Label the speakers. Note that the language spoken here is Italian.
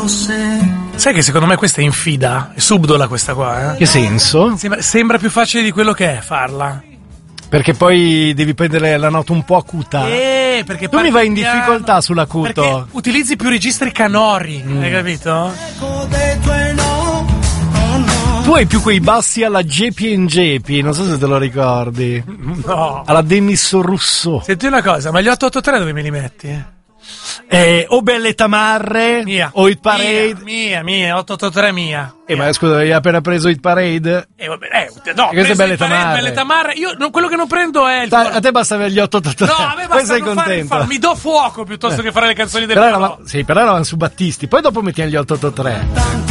Speaker 1: Sai che secondo me questa è infida, è subdola questa qua,
Speaker 2: Che senso?
Speaker 1: Sembra più facile di quello che è farla.
Speaker 2: Perché poi devi prendere la nota un po' acuta.
Speaker 1: Perché
Speaker 2: tu mi vai in difficoltà sull'acuto.
Speaker 1: Perché utilizzi più registri canori, hai capito?
Speaker 2: Tu hai più quei bassi alla Gepi, non so se te lo ricordi.
Speaker 1: No.
Speaker 2: Alla Demis Rousseau.
Speaker 1: Senti una cosa, ma gli 883 dove me li metti?
Speaker 2: O Belle Tamarre,
Speaker 1: Mia.
Speaker 2: o Hit Parade.
Speaker 1: Mia, 883 mia.
Speaker 2: Ma scusa, avevi appena preso Hit Parade?
Speaker 1: Vabbè, no,
Speaker 2: queste è Belle Tamarre.
Speaker 1: Belle Tamarre. Io quello che non prendo è il
Speaker 2: A te basta avere gli 883.
Speaker 1: No, a me
Speaker 2: poi sei
Speaker 1: basta
Speaker 2: contento.
Speaker 1: mi do fuoco piuttosto che fare le canzoni del
Speaker 2: però eravamo su Battisti. Poi dopo mettiamo gli 883.